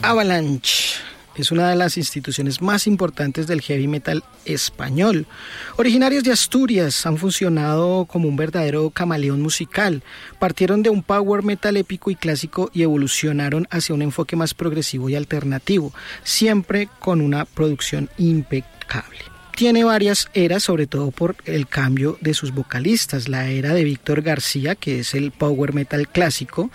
Avalanche es una de las instituciones más importantes del heavy metal español. Originarios de Asturias, han funcionado como un verdadero camaleón musical. Partieron de un power metal épico y clásico y evolucionaron hacia un enfoque más progresivo y alternativo, siempre con una producción impecable. Tiene varias eras, sobre todo por el cambio de sus vocalistas. La era de Víctor García, que es el power metal clásico.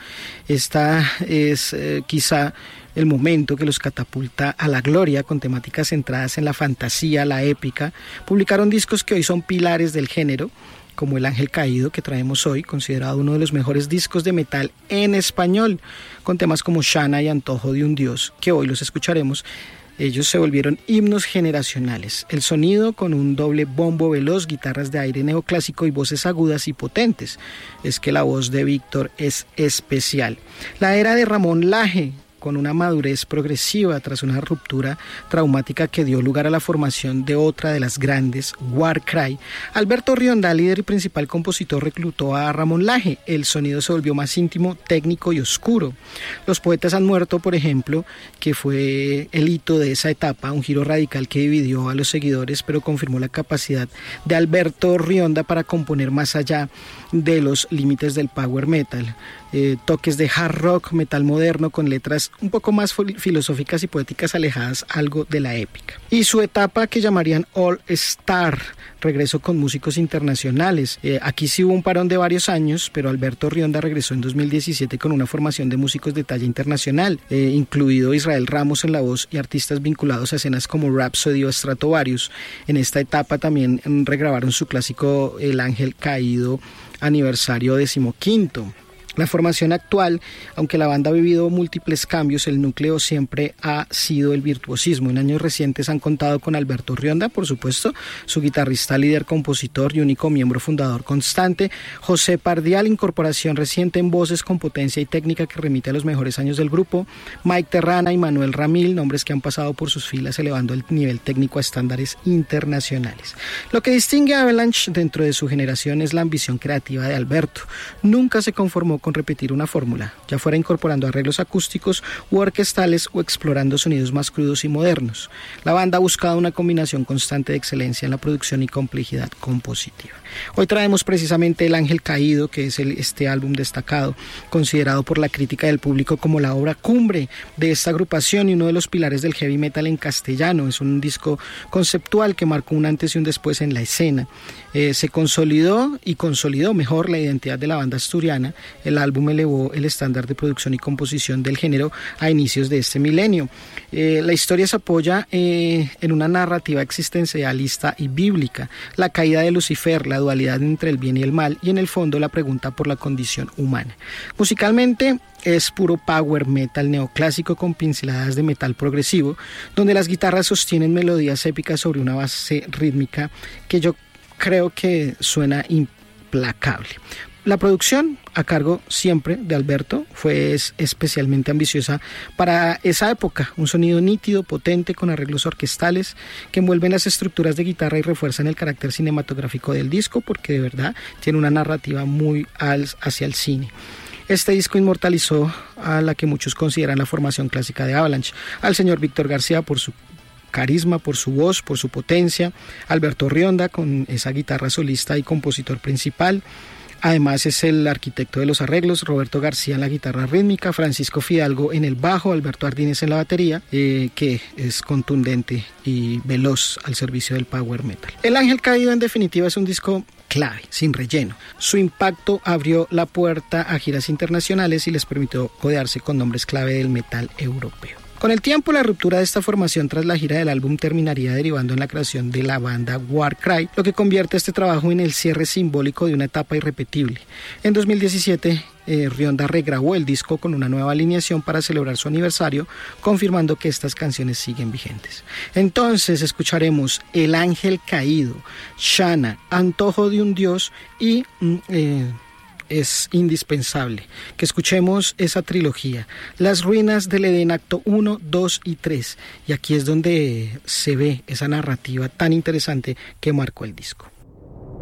Esta es quizá el momento que los catapulta a la gloria, con temáticas centradas en la fantasía, la épica. Publicaron discos que hoy son pilares del género, como El Ángel Caído, que traemos hoy, considerado uno de los mejores discos de metal en español, con temas como Shana y Antojo de un Dios, que hoy los escucharemos. Ellos se volvieron himnos generacionales. El sonido con un doble bombo veloz, guitarras de aire neoclásico y voces agudas y potentes. Es que la voz de Víctor es especial. La era de Ramón Laje, con una madurez progresiva tras una ruptura traumática que dio lugar a la formación de otra de las grandes, Warcry. Alberto Rionda, líder y principal compositor, reclutó a Ramón Laje. El sonido se volvió más íntimo, técnico y oscuro. Los poetas han muerto, por ejemplo, que fue el hito de esa etapa, un giro radical que dividió a los seguidores, pero confirmó la capacidad de Alberto Rionda para componer más allá de los límites del power metal. Toques de hard rock, metal moderno, con letras un poco más filosóficas y poéticas, alejadas algo de la épica. Y su etapa, que llamarían All Star, regresó con músicos internacionales. Aquí sí hubo un parón de varios años, pero Alberto Rionda regresó en 2017 con una formación de músicos de talla internacional, incluido Israel Ramos en la voz y artistas vinculados a escenas como Rhapsody o Stratovarius. En esta etapa también regrabaron su clásico El Ángel Caído, aniversario 15º. La formación actual, aunque la banda ha vivido múltiples cambios, el núcleo siempre ha sido el virtuosismo. En años recientes han contado con Alberto Rionda, por supuesto, su guitarrista, líder, compositor y único miembro fundador constante, José Pardial, incorporación reciente en voces con potencia y técnica que remite a los mejores años del grupo, Mike Terrana y Manuel Ramil, nombres que han pasado por sus filas elevando el nivel técnico a estándares internacionales. Lo que distingue a Avalanche dentro de su generación es la ambición creativa de Alberto. Nunca se conformó con repetir una fórmula, ya fuera incorporando arreglos acústicos u orquestales o explorando sonidos más crudos y modernos. La banda ha buscado una combinación constante de excelencia en la producción y complejidad compositiva. Hoy traemos precisamente El Ángel Caído, que es este álbum destacado, considerado por la crítica del público como la obra cumbre de esta agrupación y uno de los pilares del heavy metal en castellano. Es un disco conceptual que marcó un antes y un después en la escena. Se consolidó mejor la identidad de la banda asturiana. El álbum elevó el estándar de producción y composición del género a inicios de este milenio. La historia se apoya en una narrativa existencialista y bíblica, la caída de Lucifer, la dualidad entre el bien y el mal, y en el fondo la pregunta por la condición humana. Musicalmente es puro power metal neoclásico con pinceladas de metal progresivo, donde las guitarras sostienen melodías épicas sobre una base rítmica que yo creo que suena implacable. La producción, a cargo siempre de Alberto, fue especialmente ambiciosa para esa época. Un sonido nítido, potente, con arreglos orquestales que envuelven las estructuras de guitarra y refuerzan el carácter cinematográfico del disco, porque de verdad tiene una narrativa muy hacia el cine. Este disco inmortalizó a la que muchos consideran la formación clásica de Avalanche, al señor Víctor García por su carisma, por su voz, por su potencia, Alberto Rionda con esa guitarra solista y compositor principal. Además es el arquitecto de los arreglos, Roberto García en la guitarra rítmica, Francisco Fidalgo en el bajo, Alberto Ardínez en la batería, que es contundente y veloz al servicio del power metal. El Ángel Caído, en definitiva, es un disco clave, sin relleno. Su impacto abrió la puerta a giras internacionales y les permitió codearse con nombres clave del metal europeo. Con el tiempo, la ruptura de esta formación tras la gira del álbum terminaría derivando en la creación de la banda Warcry, lo que convierte este trabajo en el cierre simbólico de una etapa irrepetible. En 2017, Rionda regrabó el disco con una nueva alineación para celebrar su aniversario, confirmando que estas canciones siguen vigentes. Entonces escucharemos El Ángel Caído, Shana, Antojo de un Dios y es indispensable que escuchemos esa trilogía, Las ruinas del Edén, acto 1, 2 y 3. Y aquí es donde se ve esa narrativa tan interesante que marcó el disco.